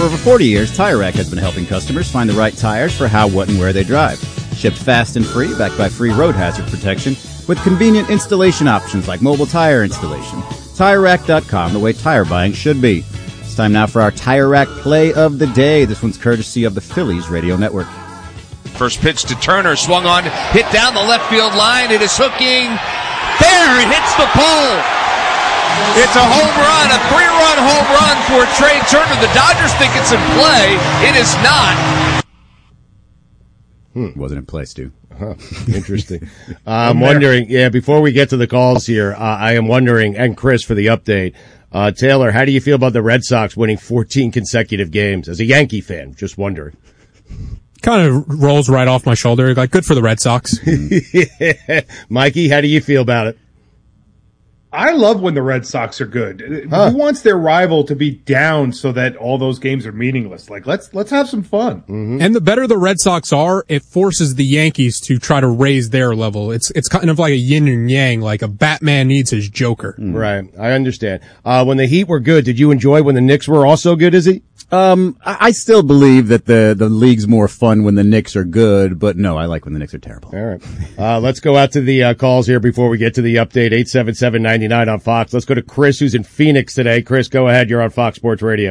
over 40 years, Tire Rack has been helping customers find the right tires for how, what, and where they drive. Shipped fast and free, backed by free road hazard protection, with convenient installation options like mobile tire installation. TireRack.com, the way tire buying should be. It's time now for our Tire Rack Play of the Day. This one's courtesy of the Phillies Radio Network. First pitch to Turner, swung on, hit down the left field line. It is hooking. There, it hits the pole. It's a home run, a 3-run home run for Trey Turner. The Dodgers think it's in play. It is not. Wasn't in play, Stu. Interesting. I'm wondering, before we get to the calls here, I am wondering, and Chris for the update, Taylor, how do you feel about the Red Sox winning 14 consecutive games? As a Yankee fan, just wondering. Kind of rolls right off my shoulder. Like, good for the Red Sox. Mikey, how do you feel about it? I love when the Red Sox are good. Who wants their rival to be down so that all those games are meaningless? Like, let's have some fun. Mm-hmm. And the better the Red Sox are, it forces the Yankees to try to raise their level. It's kind of like a yin and yang, like a Batman needs his Joker. Right. I understand. When the Heat were good, did you enjoy when the Knicks were also good, Izzy? I still believe that the league's more fun when the Knicks are good, but no, I like when the Knicks are terrible. All right. Let's go out to the calls here before we get to the update. 877-99 on Fox. Let's go to Chris, who's in Phoenix today. Chris, go ahead. You're on Fox Sports Radio.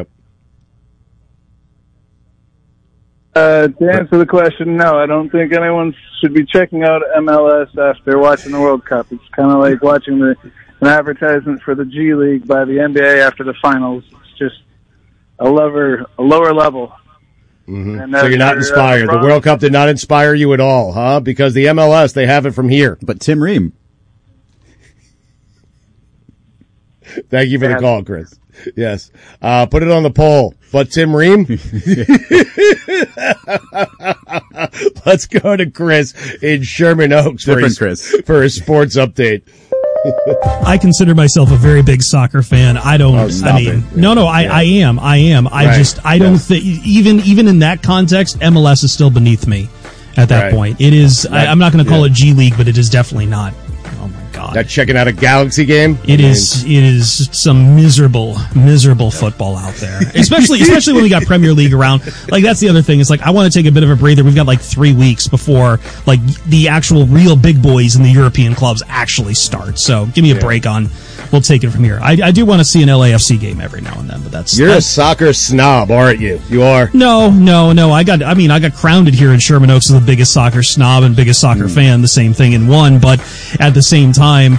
To answer the question, no, I don't think anyone should be checking out MLS after watching the World Cup. It's kind of like watching an advertisement for the G League by the NBA after the finals. It's just a lower level. Mm-hmm. So you're not inspired. The World Cup did not inspire you at all, huh? Because the MLS, they have it from here. But Tim Ream. Thank you for the call, Chris. Yes. Put it on the poll. But Tim Ream? Let's go to Chris in Sherman Oaks for a sports update. I consider myself a very big soccer fan. I am. I don't think, even in that context, MLS is still beneath me at that point. It is, I'm not going to call it G League, but it is definitely not. Oh my God. That checking out a Galaxy game? It is some miserable football out there. Especially when we got Premier League around. Like, that's the other thing. It's like, I want to take a bit of a breather. We've got like 3 weeks before like the actual real big boys in the European clubs actually start. So give me a break on. We'll take it from here. I do want to see an LAFC game every now and then, but that's a soccer snob, aren't you? You are. No. I got crowned here in Sherman Oaks as the biggest soccer snob and biggest soccer fan. The same thing in one, but at the same time,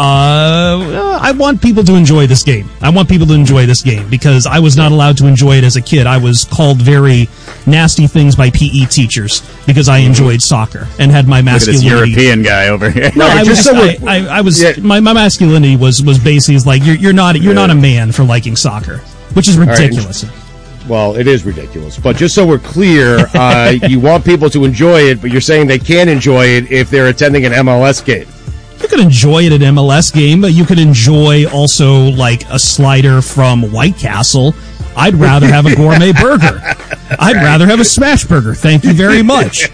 I want people to enjoy this game. Because I was not allowed to enjoy it as a kid. I was called very nasty things by PE teachers because I enjoyed soccer and had my masculinity. Look at this European guy over here. No, my masculinity was basically like you're not a man for liking soccer, which is ridiculous. Well, it is ridiculous. But just so we're clear, you want people to enjoy it, but you're saying they can't enjoy it if they're attending an MLS game. You could enjoy it at an MLS game, but you could enjoy also like a slider from White Castle. I'd rather have a gourmet burger. I'd rather have a smash burger. Thank you very much.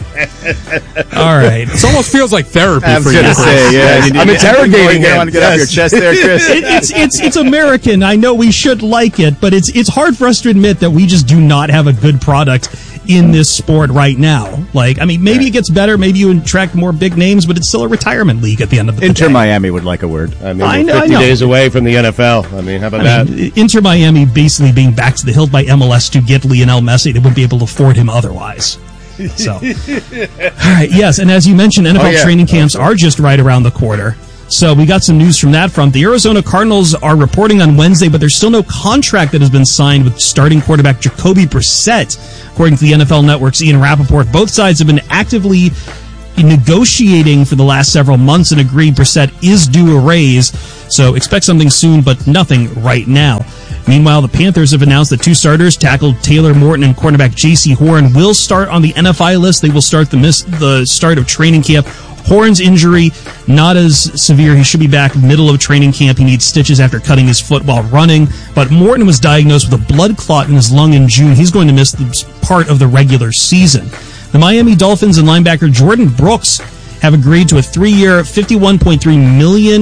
All right. It almost feels like therapy for you. I was going to say, I'm interrogating him. Want to get off your chest there, Chris? It's American. I know we should like it, but it's hard for us to admit that we just do not have a good product in this sport right now. Like, I mean, maybe it gets better. Maybe you attract more big names, but it's still a retirement league at the end of the day. Inter Miami would like a word. I mean, we're 50 days away from the NFL. I mean, how about that? Inter Miami basically being back to the hilt by MLS to get Lionel Messi. They wouldn't be able to afford him otherwise. So, all right, yes, and as you mentioned, NFL training camps are just right around the corner. So we got some news from that front. The Arizona Cardinals are reporting on Wednesday, but there's still no contract that has been signed with starting quarterback Jacoby Brissett, according to the NFL Network's Ian Rappaport. Both sides have been actively negotiating for the last several months and agreed Brissett is due a raise. So expect something soon, but nothing right now. Meanwhile, the Panthers have announced that 2 starters, tackle Taylor Morton and cornerback J.C. Horn, will start on the NFI list. They will start the start of training camp. Horn's injury, not as severe. He should be back middle of training camp. He needs stitches after cutting his foot while running. But Morton was diagnosed with a blood clot in his lung in June. He's going to miss part of the regular season. The Miami Dolphins and linebacker Jordan Brooks have agreed to a 3-year, $51.3 million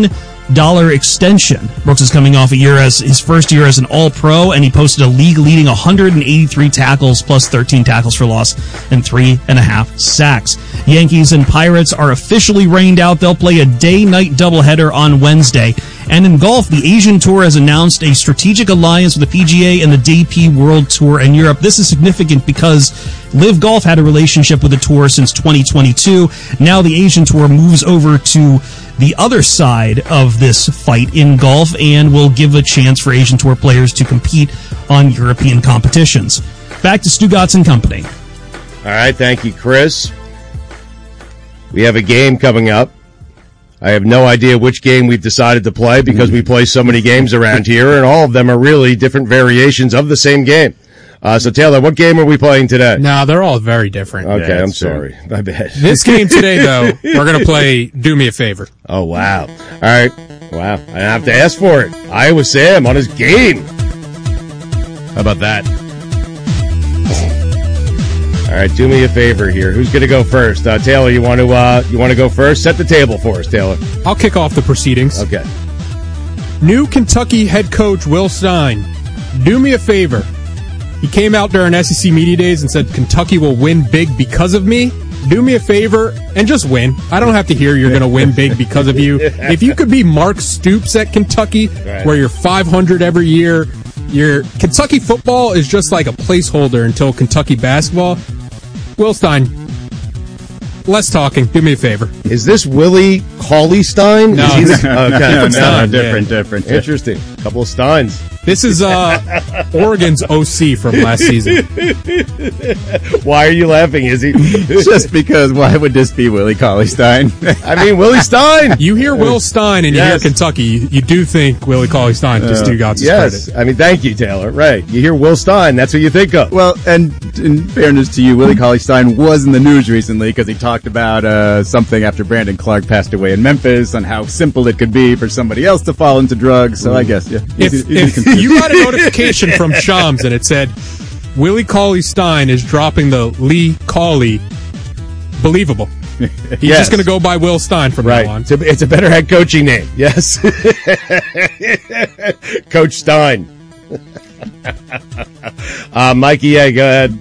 extension. Brooks is coming off his first year as an All-Pro, and he posted a league-leading 183 tackles plus 13 tackles for loss and 3.5 sacks. Yankees and Pirates are officially rained out. They'll play a day-night doubleheader on Wednesday. And in golf, the Asian Tour has announced a strategic alliance with the PGA and the DP World Tour in Europe. This is significant because Live Golf had a relationship with the tour since 2022. Now the Asian Tour moves over to the other side of this fight in golf and will give a chance for Asian Tour players to compete on European competitions. Back to Stugotz and Company. All right, thank you, Chris. We have a game coming up. I have no idea which game we've decided to play because we play so many games around here, and all of them are really different variations of the same game. So, Taylor, what game are we playing today? No, they're all very different. Okay, Yeah, I'm sorry. My bad. This game today, though, we're going to play Do Me a Favor. Oh, wow. All right. Wow. I have to ask for it. Iowa Sam on his game. How about that? All right, do me a favor here. Who's going to go first? Taylor, you want to go first? Set the table for us, Taylor. I'll kick off the proceedings. Okay. New Kentucky head coach Will Stein. Do me a favor. He came out during SEC Media Days and said Kentucky will win big because of me. Do me a favor and just win. I don't have to hear you're going to win big because of you. If you could be Mark Stoops at Kentucky, right, where you're 500 every year, your Kentucky football is just like a placeholder until Kentucky basketball. Will Stein, less talking. Do me a favor. Is this Willie Cauley-Stein? No, different. Interesting. A couple of Steins. This is Oregon's OC from last season. Why are you laughing, Izzy? Just because why would this be Willie Cauley-Stein? I mean, Willie Stein. You hear Will Stein and you hear Kentucky, you do think Willie Cauley-Stein, just Stugotz' yes. credit. I mean, thank you, Taylor. Right. You hear Will Stein, that's what you think of. Well, and in fairness to you, Willie Cauley-Stein was in the news recently because he talked about something after Brandon Clark passed away in Memphis on how simple it could be for somebody else to fall into drugs. So I guess, yeah. If you got a notification from Shams and it said, Willie Cauley-Stein is dropping the Lee Cauley, believable. He's just going to go by Will Stein from now on. It's a better head coaching name. Yes. Coach Stein. Mikey, yeah, go ahead.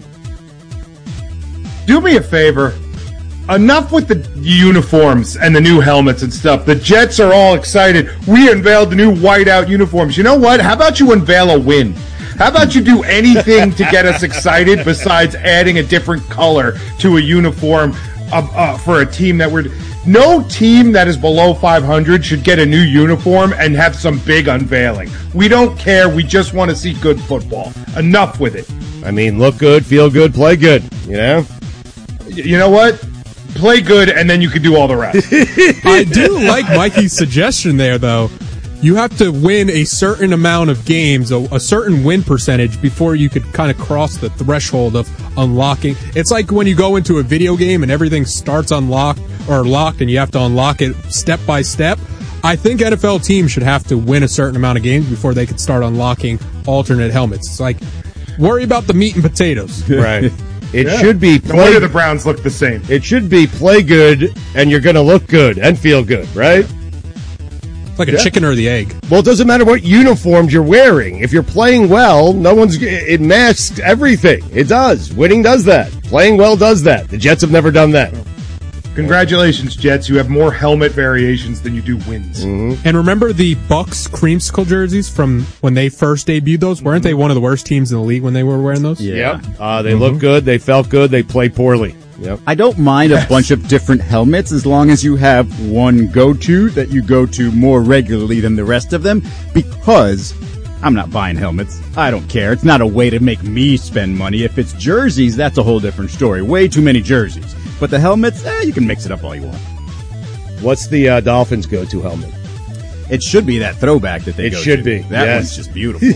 Do me a favor. Enough with the uniforms and the new helmets and stuff. The Jets are all excited. We unveiled the new whiteout uniforms. You know what? How about you unveil a win? How about you do anything to get us excited besides adding a different color to a uniform for a team that we're... No team that is below 500 should get a new uniform and have some big unveiling. We don't care. We just want to see good football. Enough with it. I mean, look good, feel good, play good, you know? You know what? Play good, and then you can do all the rest. I do like Mikey's suggestion there, though. You have to win a certain amount of games, a certain win percentage, before you could kind of cross the threshold of unlocking. It's like when you go into a video game and everything starts unlocked or locked, and you have to unlock it step by step. I think NFL teams should have to win a certain amount of games before they could start unlocking alternate helmets. It's like, worry about the meat and potatoes. Right. It should be No wonder the Browns look the same. It should be play good, and you're going to look good and feel good, right? It's like a chicken or the egg. Well, it doesn't matter what uniforms you're wearing. If you're playing well, it masks everything. It does. Winning does that. Playing well does that. The Jets have never done that. Congratulations, Jets. You have more helmet variations than you do wins. Mm-hmm. And remember the Bucks creamsicle jerseys from when they first debuted those? Weren't they one of the worst teams in the league when they were wearing those? Yeah. Yep. They look good. They felt good. They play poorly. Yep. I don't mind a bunch of different helmets as long as you have one go-to that you go to more regularly than the rest of them, because I'm not buying helmets. I don't care. It's not a way to make me spend money. If it's jerseys, that's a whole different story. Way too many jerseys. But the helmets, you can mix it up all you want. What's the Dolphins' go-to helmet? It should be that throwback that they go to. It should be. That yes. one's just beautiful.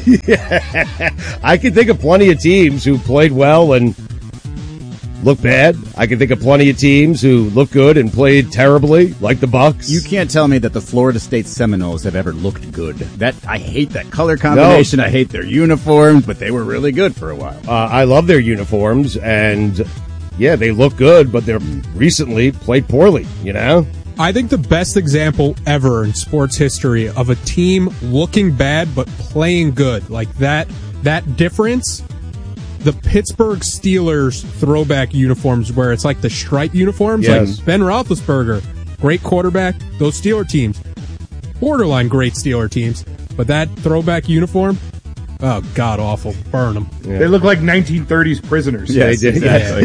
I can think of plenty of teams who played well and look bad. I can think of plenty of teams who look good and played terribly, like the Bucks. You can't tell me that the Florida State Seminoles have ever looked good. I hate that color combination. No. I hate their uniforms, but they were really good for a while. I love their uniforms, and yeah, they look good, but they're recently played poorly, you know? I think the best example ever in sports history of a team looking bad but playing good, like that difference, the Pittsburgh Steelers throwback uniforms where it's like the stripe uniforms, yes. like Ben Roethlisberger, great quarterback, those Steeler teams, borderline great Steeler teams, but that throwback uniform, oh, god awful. Burn them. Yeah. They look like 1930s prisoners. Yeah, they did. Exactly.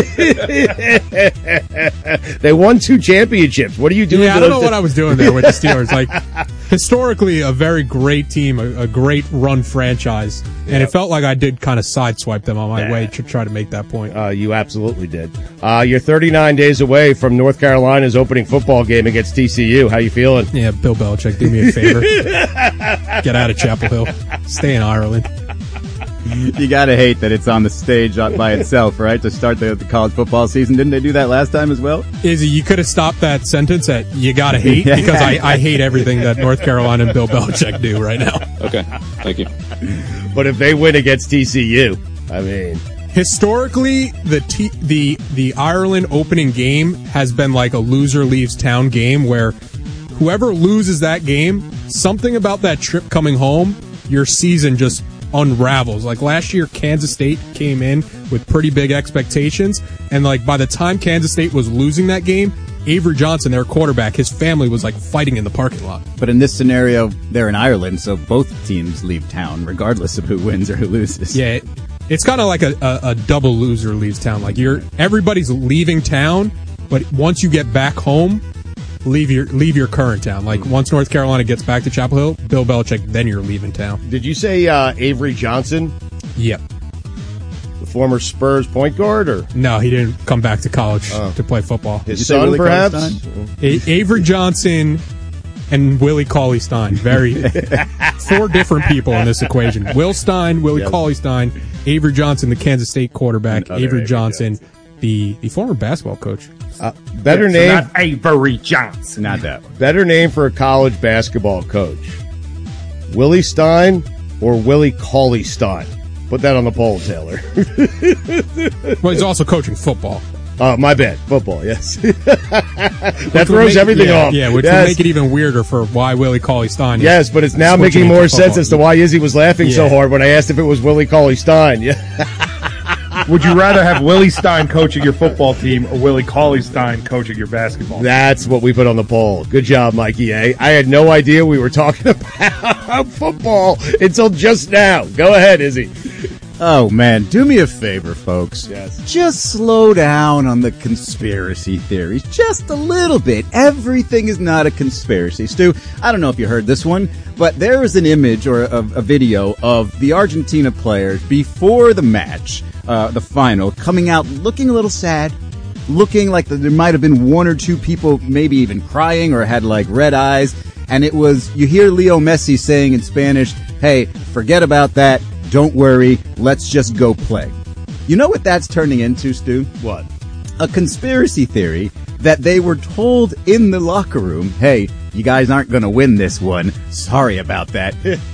Terrible. They won 2 championships. What are you doing? Yeah, I don't know what I was doing there with the Steelers. Like, historically, a very great team, a great run franchise. And it felt like I did kind of sideswipe them on my way to try to make that point. You absolutely did. You're 39 days away from North Carolina's opening football game against TCU. How you feeling? Yeah, Bill Belichick, do me a favor. Get out of Chapel Hill. Stay in Ireland. You gotta hate that it's on the stage by itself, right? To start the college football season. Didn't they do that last time as well? Izzy, you could have stopped that sentence at "you gotta hate" because I hate everything that North Carolina and Bill Belichick do right now. Okay, thank you. But if they win against TCU, I mean, historically, the Ireland opening game has been like a loser leaves town game where whoever loses that game, something about that trip coming home, your season just unravels. Like last year, Kansas State came in with pretty big expectations, and like by the time Kansas State was losing that game, Avery Johnson, their quarterback, his family was like fighting in the parking lot. But in this scenario, they're in Ireland, so both teams leave town, regardless of who wins or who loses. Yeah, it's kind of like a double loser leaves town. Like everybody's leaving town, but once you get back home, leave your current town. Like once North Carolina gets back to Chapel Hill, Bill Belichick, then you're leaving town. Did you say Avery Johnson? Yep. The former Spurs point guard, or no, he didn't come back to college to play football. His son, perhaps. Avery Johnson and Willie Cauley-Stein. 4 different people in this equation. Will Stein, Willie Cauley-Stein, Avery Johnson, the Kansas State quarterback, Avery Johnson, the former basketball coach. Better name, not Avery Johnson. Not that one. Better name for a college basketball coach: Willie Stein or Willie Cauley-Stein? Put that on the poll, Taylor. Well, he's also coaching football. My bad. Football, yes. That throws everything off. Yeah, which would make it even weirder for why Willie Cauley-Stein. Yes, but it's now making more sense as to why Izzy was laughing so hard when I asked if it was Willie Cauley-Stein. Yeah. Would you rather have Willie Stein coaching your football team or Willie Cauley-Stein coaching your basketball team? That's what we put on the poll. Good job, Mikey A. I had no idea we were talking about football until just now. Go ahead, Izzy. Oh, man, do me a favor, folks. Yes. Just slow down on the conspiracy theories. Just a little bit. Everything is not a conspiracy. Stu, I don't know if you heard this one, but there is an image or a video of the Argentina players before the match, the final, coming out looking a little sad, looking like there might have been 1 or 2 people maybe even crying or had like red eyes. And it was, you hear Leo Messi saying in Spanish, hey, forget about that. Don't worry, let's just go play. You know what that's turning into, Stu? What? A conspiracy theory that they were told in the locker room, hey, you guys aren't going to win this one. Sorry about that.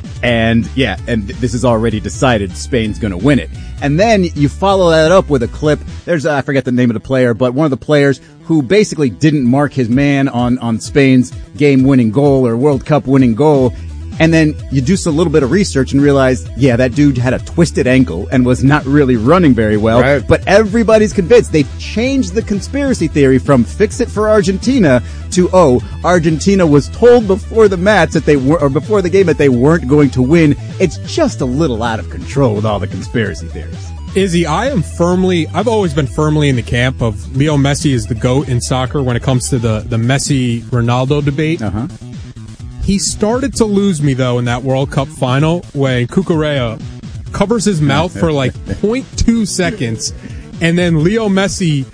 And this is already decided. Spain's going to win it. And then you follow that up with a clip. There's, I forget the name of the player, but one of the players who basically didn't mark his man on Spain's game-winning goal or World Cup winning goal. And then you do a little bit of research and realize, yeah, that dude had a twisted ankle and was not really running very well. Right. But everybody's convinced. They've changed the conspiracy theory from fix it for Argentina to, Argentina was told before the match that before the game that they weren't going to win. It's just a little out of control with all the conspiracy theories. Izzy, I've always been firmly in the camp of Leo Messi is the GOAT in soccer when it comes to the Messi-Ronaldo debate. Uh-huh. He started to lose me, though, in that World Cup final when Cucurella covers his mouth for like 0.2 seconds, and then Leo Messi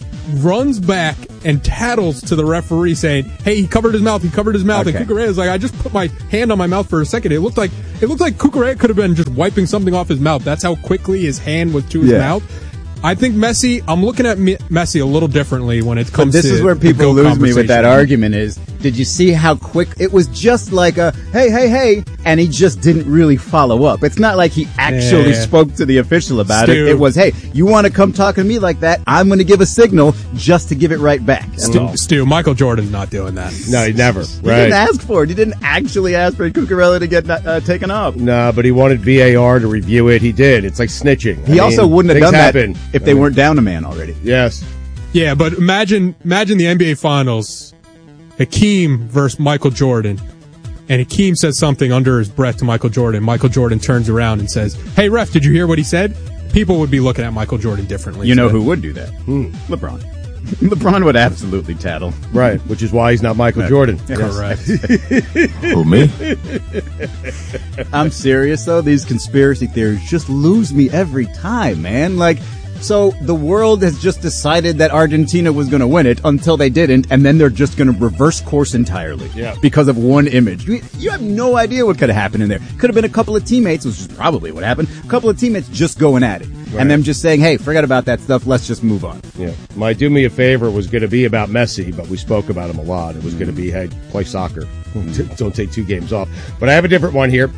runs back and tattles to the referee saying, hey, he covered his mouth. Okay. And Cucurella's like, I just put my hand on my mouth for a second. It looked like Cucurella could have been just wiping something off his mouth. That's how quickly his hand was to his mouth. I think Messi, I'm looking at Messi a little differently when it comes to this is where people lose me with that argument is, did you see how quick it was? Just like a hey, and he just didn't really follow up. It's not like he actually spoke to the official about it. It was, hey, you want to come talk to me like that? I'm going to give a signal just to give it right back. Stu, Michael Jordan's not doing that. No, he never. He didn't ask for it. He didn't actually ask for Cucurella to get taken off. No, but he wanted VAR to review it. He did. It's like snitching. He also wouldn't have done happen. that if they weren't down a man already. Yes. Yeah, but imagine the NBA Finals, Hakeem versus Michael Jordan, and Hakeem says something under his breath to Michael Jordan. Michael Jordan turns around and says, "Hey, ref, did you hear what he said?" People would be looking at Michael Jordan differently. You know who would do that? LeBron. LeBron would absolutely tattle. Right, which is why he's not Michael Jordan. Correct. Who, me? I'm serious, though. These conspiracy theories just lose me every time, man. Like, so the world has just decided that Argentina was going to win it until they didn't, and then they're just going to reverse course entirely because of one image. You have no idea what could have happened in there. Could have been a couple of teammates, which is probably what happened, a couple of teammates just going at it. Right. And them just saying, hey, forget about that stuff, let's just move on. Yeah. My do me a favor was going to be about Messi, but we spoke about him a lot. It was going to be, hey, play soccer. Don't take 2 games off. But I have a different one here.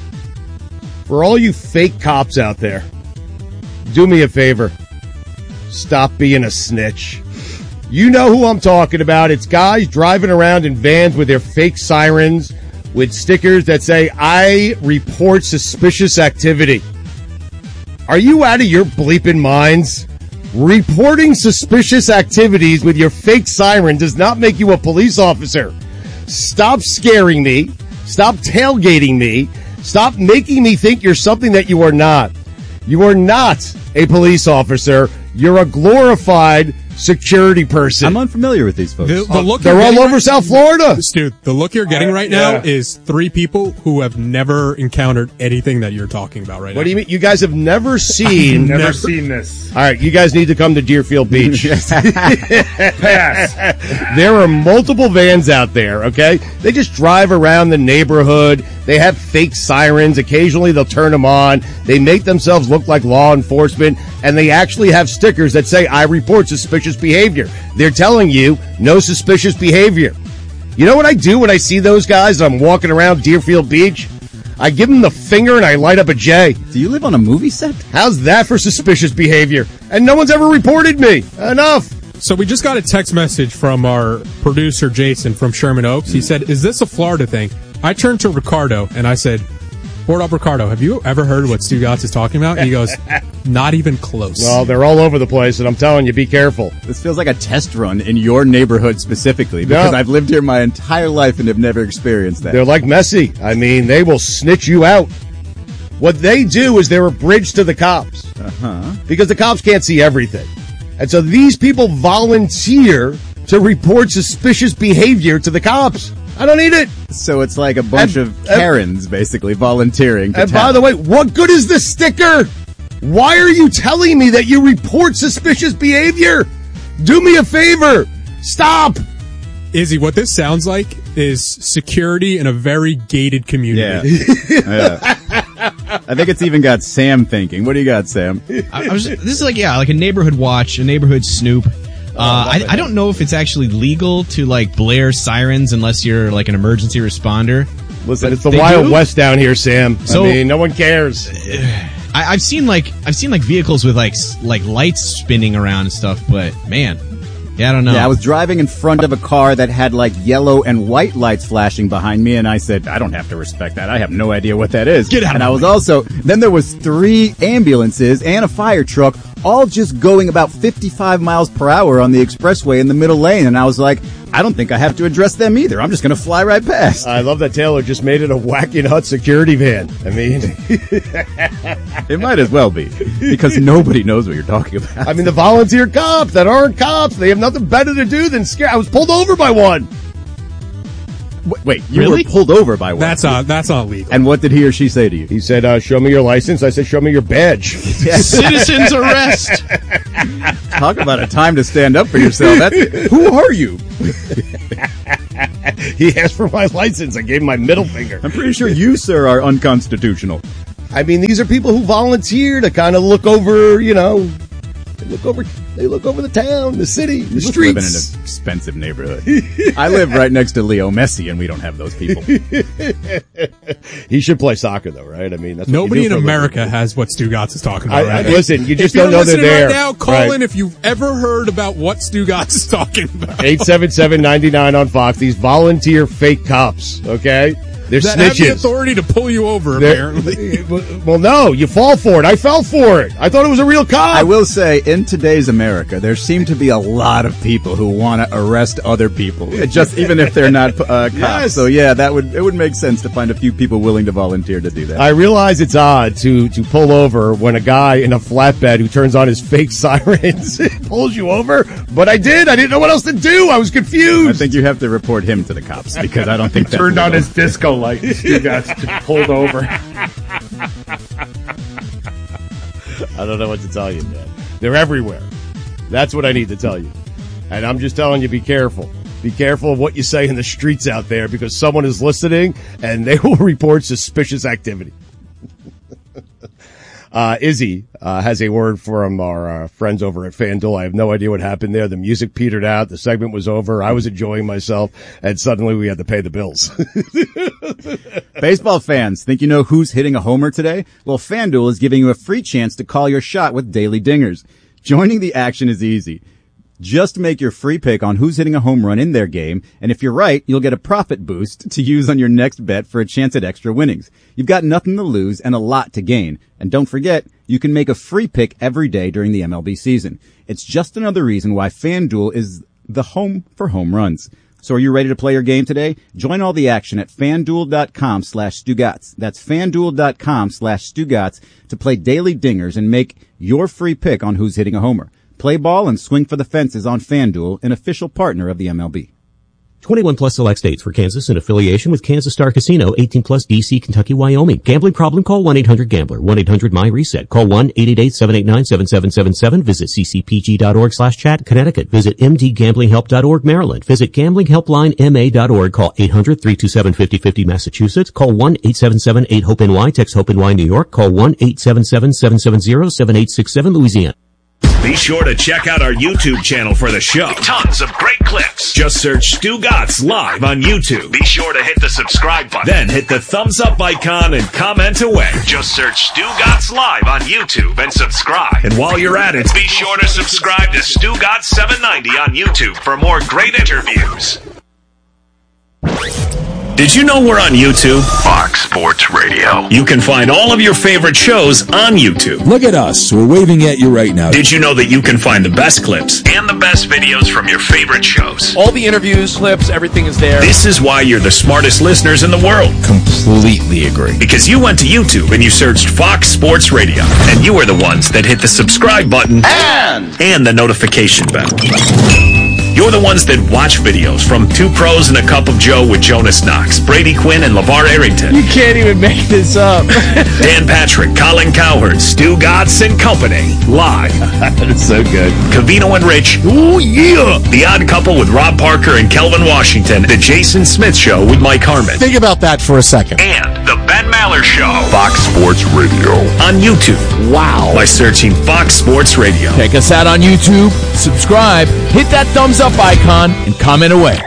For all you fake cops out there, do me a favor. Stop being a snitch. You know who I'm talking about. It's guys driving around in vans with their fake sirens, with stickers that say, I report suspicious activity. Are you out of your bleeping minds? Reporting suspicious activities with your fake siren does not make you a police officer. Stop scaring me. Stop tailgating me. Stop making me think you're something that you are not. You are not a police officer. You're a glorified security person. I'm unfamiliar with these folks. The look they're all over South Florida. Stu, the look you're getting right now is 3 people who have never encountered anything that you're talking about right now. What do you mean? You guys have never seen... Never seen this. All right, you guys need to come to Deerfield Beach. Pass. There are multiple vans out there, okay? They just drive around the neighborhood. They have fake sirens. Occasionally they'll turn them on. They make themselves look like law enforcement, and they actually have stickers that say, I report suspicious behavior. They're telling you, no suspicious behavior. You know what I do when I see those guys and I'm walking around Deerfield Beach? I give them the finger and I light up a J. Do you live on a movie set? How's that for suspicious behavior? And no one's ever reported me. Enough. So we just got a text message from our producer, Jason, from Sherman Oaks. He said, is this a Florida thing? I turned to Ricardo and I said, Word up, Ricardo, have you ever heard what Stu Gatz is talking about? And he goes, not even close. Well, they're all over the place, and I'm telling you, be careful. This feels like a test run in your neighborhood specifically, because I've lived here my entire life and have never experienced that. They're like Messi. I mean, they will snitch you out. What they do is they're a bridge to the cops. Because the cops can't see everything. And so these people volunteer to report suspicious behavior to the cops. I don't need it. So it's like a bunch of Karens, basically, volunteering. And by the way, what good is the sticker? Why are you telling me that you report suspicious behavior? Do me a favor. Stop. Izzy, what this sounds like is security in a very gated community. Yeah. I think it's even got Sam thinking. What do you got, Sam? This is like a neighborhood watch, a neighborhood snoop. I don't know if it's actually legal to blare sirens unless you're like an emergency responder. Listen, it's the Wild West down here, Sam. So, I mean, no one cares. I've seen vehicles with like lights spinning around and stuff, but man, I don't know. Yeah, I was driving in front of a car that had yellow and white lights flashing behind me, and I said, I don't have to respect that. I have no idea what that is. Get out! And I was then there was 3 ambulances and a fire truck, all just going about 55 miles per hour on the expressway in the middle lane, and I was like, I don't think I have to address them either. I'm just going to fly right past. I love that Taylor just made it a Whacking Hut security van. I mean, it might as well be, because nobody knows what you're talking about. I mean, the volunteer cops that aren't cops, they have nothing better to do than scare. I was pulled over by one. Wait, you were pulled over by one? That's not legal. And what did he or she say to you? He said, show me your license. I said, show me your badge. Citizen's arrest. Talk about a time to stand up for yourself. Who are you? He asked for my license. I gave him my middle finger. I'm pretty sure you, sir, are unconstitutional. I mean, these are people who volunteer to kind of look over, They look over the town, the city, the streets. Live in an expensive neighborhood. I live right next to Leo Messi, and we don't have those people. He should play soccer, though, right? I mean, that's nobody in America has what Stugotz is talking about. Right? Listen, you just don't know they're there. Right now, call in if you've ever heard about what Stugotz is talking about. 877-99 on Fox. These volunteer fake cops, okay? They're that snitches. have the authority to pull you over, apparently. Well, no, you fall for it. I fell for it. I thought it was a real cop. I will say, in today's America, there seem to be a lot of people who want to arrest other people, just even if they're not cops. Yes. So yeah, it would make sense to find a few people willing to volunteer to do that. I realize it's odd to pull over when a guy in a flatbed who turns on his fake sirens pulls you over, but I did. I didn't know what else to do. I was confused. I think you have to report him to the cops because I don't think he turned on his disco light. Stugotz just pulled over. I don't know what to tell you, man. They're everywhere. That's what I need to tell you. And I'm just telling you, be careful. Be careful of what you say in the streets out there because someone is listening and they will report suspicious activity. Izzy has a word from our friends over at FanDuel. I have no idea what happened there. The music petered out. The segment was over. I was enjoying myself, and suddenly we had to pay the bills. Baseball fans, think you know who's hitting a homer today? Well, FanDuel is giving you a free chance to call your shot with daily dingers. Joining the action is easy. Just make your free pick on who's hitting a home run in their game, and if you're right, you'll get a profit boost to use on your next bet for a chance at extra winnings. You've got nothing to lose and a lot to gain. And don't forget, you can make a free pick every day during the MLB season. It's just another reason why FanDuel is the home for home runs. So are you ready to play your game today? Join all the action at FanDuel.com/Stugotz. That's FanDuel.com/Stugotz to play daily dingers and make your free pick on who's hitting a homer. Play ball and swing for the fences on FanDuel, an official partner of the MLB. 21 plus select states. For Kansas in affiliation with Kansas Star Casino. 18 plus DC, Kentucky, Wyoming. Gambling problem? Call 1-800-GAMBLER. 1-800-MY-RESET. Call 1-888-789-7777. Visit ccpg.org/chat. Connecticut. Visit mdgamblinghelp.org. Maryland. Visit gamblinghelplinema.org. Call 800-327-5050. Massachusetts. Call 1-877-8-HOPE-NY. Text HOPE-NY New York. Call 1-877-770-7867 Louisiana. Be sure to check out our YouTube channel for the show. Tons of great clips. Just search Stugotz Live on YouTube. Be sure to hit the subscribe button. Then hit the thumbs up icon and comment away. Just search Stugotz Live on YouTube and subscribe. And while you're at it, be sure to subscribe to Stugotz 790 on YouTube for more great interviews. Did you know we're on YouTube? Fox Sports Radio. You can find all of your favorite shows on YouTube. Look at us. We're waving at you right now. Did you know that you can find the best clips and the best videos from your favorite shows? All the interviews, clips, everything is there. This is why you're the smartest listeners in the world. Completely agree. Because you went to YouTube and you searched Fox Sports Radio. And you are the ones that hit the subscribe button and the notification bell. You're the ones that watch videos from Two Pros and a Cup of Joe with Jonas Knox, Brady Quinn, and LeVar Arrington. You can't even make this up. Dan Patrick, Colin Cowherd, Stugotz and Company, live. That is so good. Covino and Rich, ooh yeah. The Odd Couple with Rob Parker and Kelvin Washington. The Jason Smith Show with Mike Harmon. Think about that for a second. And the Ben Maller Show. Fox Sports Radio. On YouTube. Wow. By searching Fox Sports Radio. Check us out on YouTube, subscribe, hit that thumbs up icon, and comment away.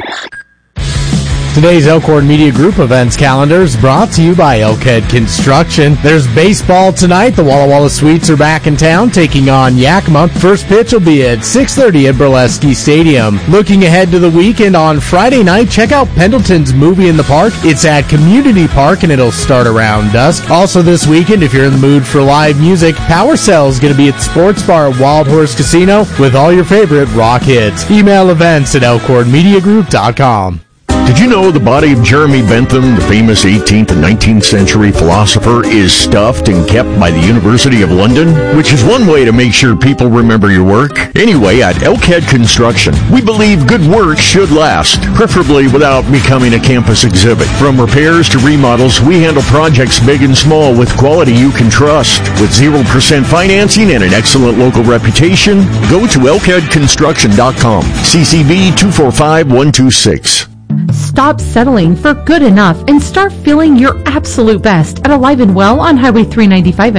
Today's Elkhorn Media Group events calendar is brought to you by Elkhead Construction. There's baseball tonight. The Walla Walla Sweets are back in town taking on Yakima. First pitch will be at 6:30 at Burlesky Stadium. Looking ahead to the weekend on Friday night, check out Pendleton's Movie in the Park. It's at Community Park and it'll start around dusk. Also this weekend, if you're in the mood for live music, Power Cell is going to be at Sports Bar Wild Horse Casino with all your favorite rock hits. Email events at elkhornmediagroup.com. Did you know the body of Jeremy Bentham, the famous 18th and 19th century philosopher, is stuffed and kept by the University of London? Which is one way to make sure people remember your work. Anyway, at Elkhead Construction, we believe good work should last, preferably without becoming a campus exhibit. From repairs to remodels, we handle projects big and small with quality you can trust. With 0% financing and an excellent local reputation, go to elkheadconstruction.com. CCB 245126. Stop settling for good enough and start feeling your absolute best at Alive and Well on Highway 395